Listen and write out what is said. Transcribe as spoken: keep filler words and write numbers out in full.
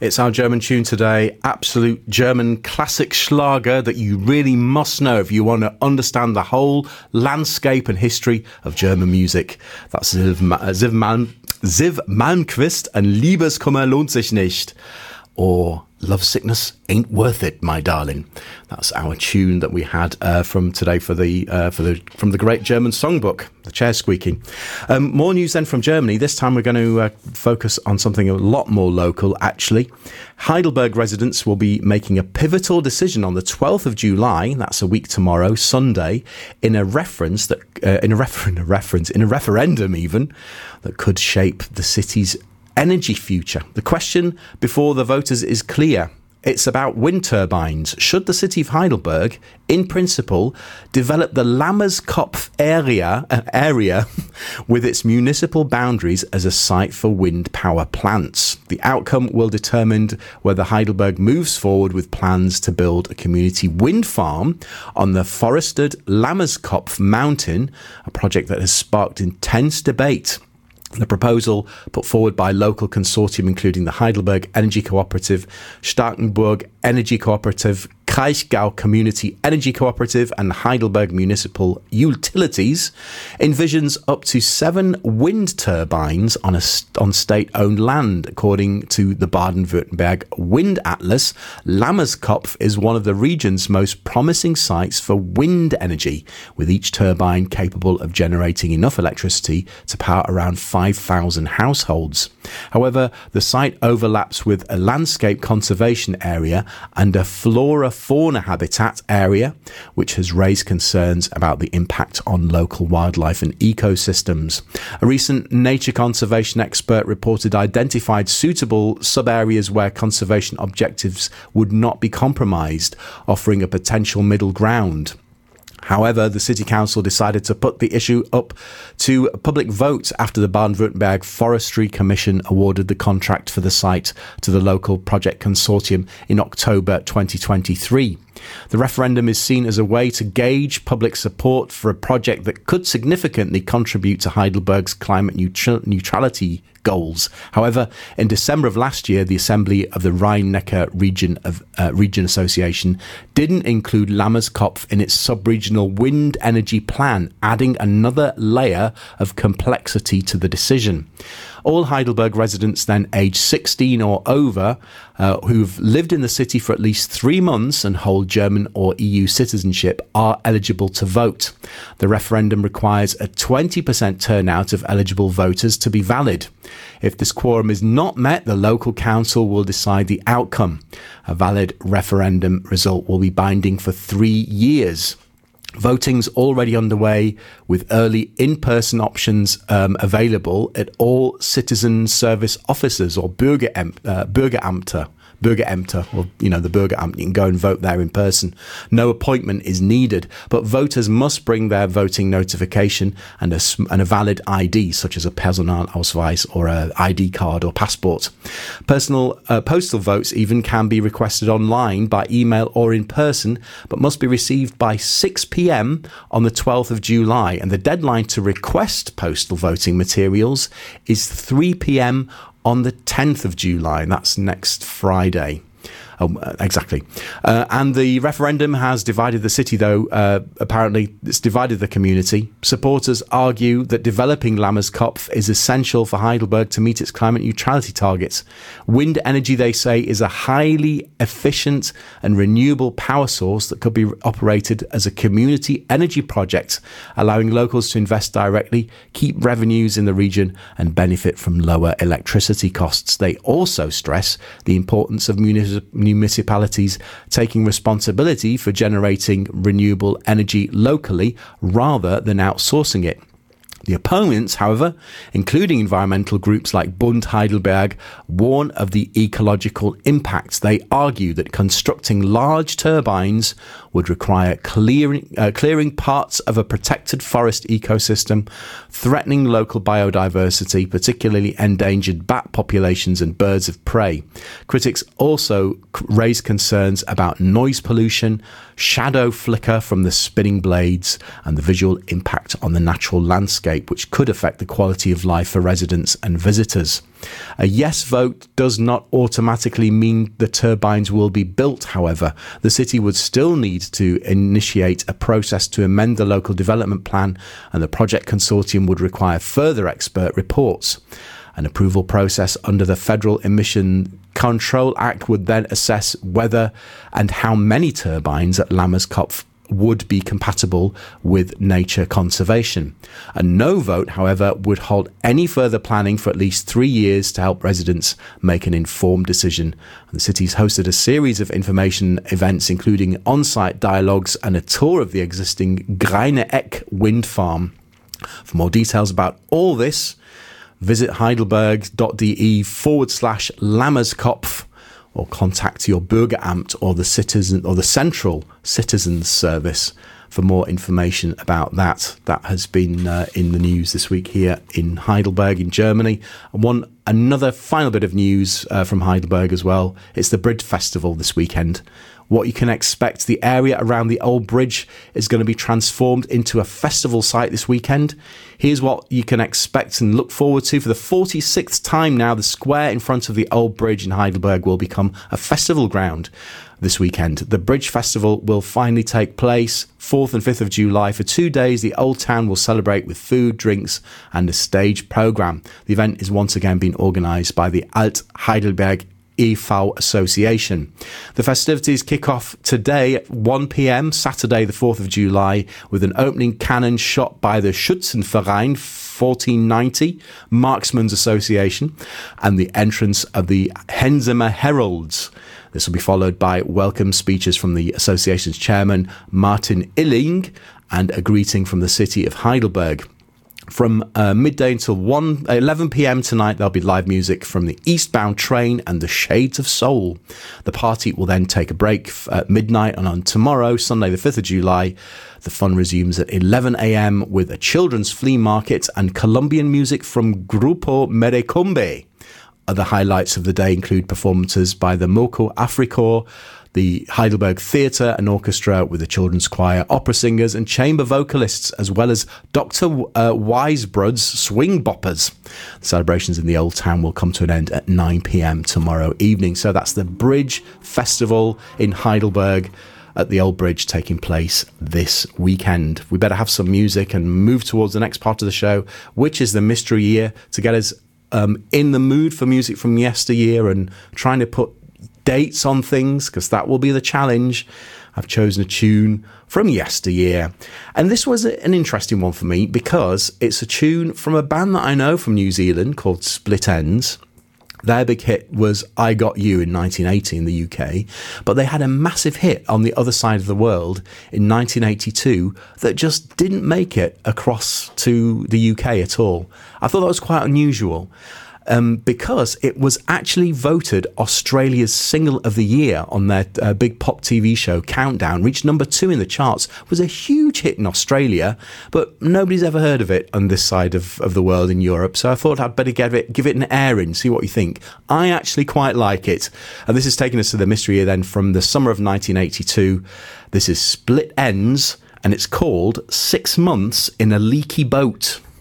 It's our German tune today, absolute German classic Schlager that you really must know if you want to understand the whole landscape and history of German music. That's Ziv, Ma- Ziv, Man- Ziv Malmquist and Liebeskummer lohnt sich nicht. Or Love Sickness Ain't Worth It, My Darling. That's our tune that we had uh, from today for the uh, for the from the great German songbook, The Chair Squeaking. Um, more news then from Germany. This time we're going to uh, focus on something a lot more local, actually. Heidelberg residents will be making a pivotal decision on the twelfth of July, that's a week tomorrow, Sunday, in a reference that uh, in a, refer- in a reference in a referendum even that could shape the city's energy future. The question before the voters is clear. It's about wind turbines. Should the city of Heidelberg, in principle, develop the Lammerskopf area, uh, area with its municipal boundaries as a site for wind power plants? The outcome will determine whether Heidelberg moves forward with plans to build a community wind farm on the forested Lammerskopf mountain, a project that has sparked intense debate. The proposal put forward by local consortium including the Heidelberg Energy Cooperative, Starkenburg Energy Cooperative, Kraichgau Community Energy Cooperative and Heidelberg Municipal Utilities envisions up to seven wind turbines on a on state-owned land. According to the Baden-Württemberg Wind Atlas, Lammerskopf is one of the region's most promising sites for wind energy, with each turbine capable of generating enough electricity to power around five thousand households. However, the site overlaps with a landscape conservation area and a flora-fauna habitat area, which has raised concerns about the impact on local wildlife and ecosystems. A recent nature conservation expert reported identified suitable sub-areas where conservation objectives would not be compromised, offering a potential middle ground. However, the City Council decided to put the issue up to a public vote after the Baden-Württemberg Forestry Commission awarded the contract for the site to the local project consortium in October twenty twenty-three. The referendum is seen as a way to gauge public support for a project that could significantly contribute to Heidelberg's climate neutral- neutrality goals. However, in December of last year, the Assembly of the Rhine-Neckar Region of uh, Region Association didn't include Lammerskopf in its sub-regional wind energy plan, adding another layer of complexity to the decision. All Heidelberg residents then aged sixteen or over uh, who've lived in the city for at least three months and hold German or E U citizenship are eligible to vote. The referendum requires a twenty percent turnout of eligible voters to be valid. If this quorum is not met, the local council will decide the outcome. A valid referendum result will be binding for three years. Voting's already underway with early in-person options um, available at all citizen service offices or Bürgerämter, uh, Bürgerämter, Bürgerämter, or, you know, the Bürgeramt. You can go and vote there in person. No appointment is needed, but voters must bring their voting notification and a, and a valid I D, such as a Personalausweis or a I D card or passport. Personal uh, postal votes even can be requested online by email or in person, but must be received by six p.m. on the twelfth of July, and the deadline to request postal voting materials is three p.m. on the tenth of July, and that's next Friday. Oh, exactly. Uh, and the referendum has divided the city, though. Uh, apparently, it's divided the community. Supporters argue that developing Lammerskopf is essential for Heidelberg to meet its climate neutrality targets. Wind energy, they say, is a highly efficient and renewable power source that could be operated as a community energy project, allowing locals to invest directly, keep revenues in the region, and benefit from lower electricity costs. They also stress the importance of municipal municipalities taking responsibility for generating renewable energy locally rather than outsourcing it. The opponents, however, including environmental groups like Bund Heidelberg, warn of the ecological impacts. They argue that constructing large turbines would require clearing, uh, clearing parts of a protected forest ecosystem, threatening local biodiversity, particularly endangered bat populations and birds of prey. Critics also raise concerns about noise pollution, shadow flicker from the spinning blades, and the visual impact on the natural landscape landscape, which could affect the quality of life for residents and visitors. A yes vote does not automatically mean the turbines will be built, however. The city would still need to initiate a process to amend the local development plan, and the project consortium would require further expert reports. An approval process under the Federal Emission Control Act would then assess whether and how many turbines at Lammerskopf would be compatible with nature conservation. A no vote, however, would hold any further planning for at least three years to help residents make an informed decision. And the city's hosted a series of information events, including on-site dialogues and a tour of the existing Greine Eck wind farm. For more details about all this, visit heidelberg.de forward slash Lammerskopf, or contact your Bürgeramt or the citizen or the Central Citizens Service for more information about that. That has been uh, in the news this week here in Heidelberg in Germany. And one another final bit of news uh, from Heidelberg as well. It's the Bridge Festival this weekend. What you can expect, the area around the old bridge is going to be transformed into a festival site this weekend. Here's what you can expect and look forward to. For the forty-sixth time now, the square in front of the old bridge in Heidelberg will become a festival ground this weekend. The Bridge Festival will finally take place fourth and fifth of July. For two days, the Old Town will celebrate with food, drinks and a stage programme. The event is once again being organised by the Alt Heidelberg E V Association. The festivities kick off today at one p.m, Saturday the fourth of July, with an opening cannon shot by the Schützenverein fourteen ninety, Marksmen's Association, and the entrance of the Hensemer Heralds. This will be followed by welcome speeches from the association's chairman, Martin Illing, and a greeting from the city of Heidelberg. From uh, midday until one, eleven p.m. tonight, there'll be live music from the Eastbound Train and the Shades of Soul. The party will then take a break at midnight, and on tomorrow, Sunday the fifth of July, the fun resumes at eleven a.m. with a children's flea market and Colombian music from Grupo Merecumbe. Other highlights of the day include performances by the Moco Africor, the Heidelberg Theatre and Orchestra with the children's choir, opera singers and chamber vocalists, as well as Doctor Uh, Wisebrod's Swing Boppers. The celebrations in the Old Town will come to an end at nine p.m. tomorrow evening. So that's the Bridge Festival in Heidelberg at the Old Bridge taking place this weekend. We better have some music and move towards the next part of the show, which is the Mystery Year, to get us um, in the mood for music from yesteryear and trying to put dates on things, because that will be the challenge. I've chosen a tune from yesteryear, and this was an interesting one for me because it's a tune from a band that I know from New Zealand called Split Enz. Their big hit was I Got You in nineteen eighty in the U K, but they had a massive hit on the other side of the world in nineteen eighty-two that just didn't make it across to the U K at all. I thought that was quite unusual. Um, because it was actually voted Australia's Single of the Year on their uh, big pop T V show Countdown, reached number two in the charts, was a huge hit in Australia, but nobody's ever heard of it on this side of, of the world in Europe, so I thought I'd better give it, give it an airing, see what you think. I actually quite like it, and this has taken us to the Mystery Year then from the summer of nineteen eighty-two. This is Split Enz, and it's called Six Months in a Leaky Boat.